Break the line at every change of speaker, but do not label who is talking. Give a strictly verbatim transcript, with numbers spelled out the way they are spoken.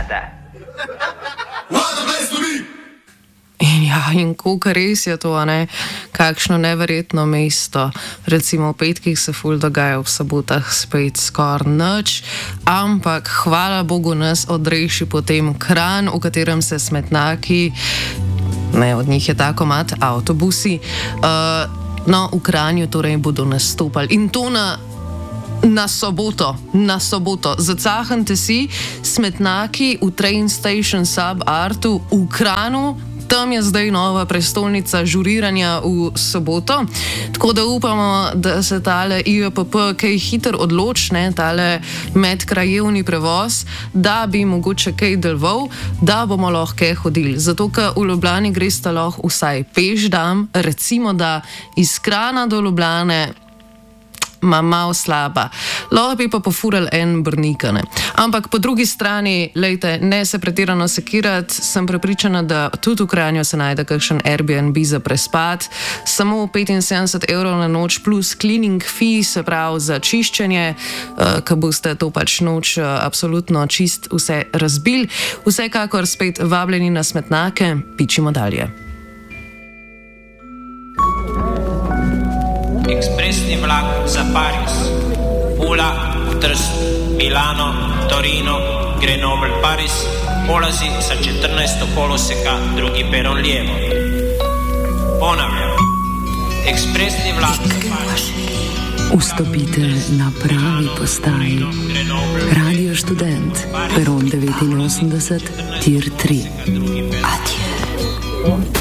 Ceste.
In ja, in koliko res je to, ne? Kakšno neverjetno mesto. Recimo v petkih se ful dogaja, v sobotah spet skoraj nič, ampak hvala Bogu nas odreši potem Kranj, v katerem se smetnaki, ne, od njih je ta komad, avtobusi, uh, no, v Kranju torej bodo nastopali. In to na Na soboto, na soboto. Zacahante si smetnaki v Train Station Sub Artu v Kranju. Tam je zdaj nova prestolnica žuriranja v soboto. Tako da upamo, da se tale I J P P kaj hiter odločne, tale medkrajevni prevoz, da bi mogoče kaj deloval, da bomo lahko hodili. Zato, ker v Ljubljani greste lahko vsaj peš dan, recimo da iz Krana do Ljubljane, ma malo slaba. Lahko bi pa pofurali en Brnikane. Ampak po drugi strani, lejte, ne se pretirano sekirati, sem prepričana, da tudi v Kranju se najde kakšen Airbnb za prespat. Samo petinsedemdeset evrov na noč plus cleaning fee, se pravi za čiščenje, uh, ko boste to pač noč uh, absolutno čist vse razbili. Vsekakor spet vabljeni na smetnake, pičimo dalje.
Ekspresni vlak za Pariz, Pula, Trst, Milano, Torino, Grenoble, Pariz, polazi sa četrnaestog koloseka, drugi peron lijevo. Ponavljam, ekspresni vlak za Pariz.
Vstopite na pravi postaji. Radio Študent, peron devetinosemdeset, tir tri. Adje.